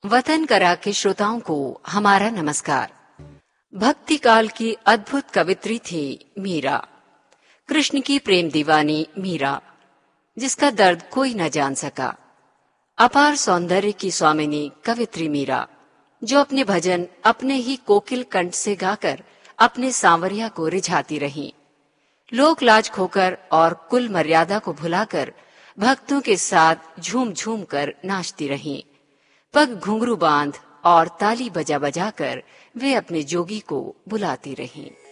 वतन करा के श्रोताओं को हमारा नमस्कार। भक्ति काल की अद्भुत कवित्री थी मीरा, कृष्ण की प्रेम दीवानी मीरा, जिसका दर्द कोई न जान सका। अपार सौंदर्य की स्वामिनी कवित्री मीरा, जो अपने भजन अपने ही कोकिल कंठ से गाकर अपने सांवरिया को रिझाती रहीं। लोक लाज खोकर और कुल मर्यादा को भुलाकर भक्तों के साथ झूम झूम कर नाचती रहीं। पग घुंघरू बांध और ताली बजा बजा कर वे अपने जोगी को बुलाती रहीं।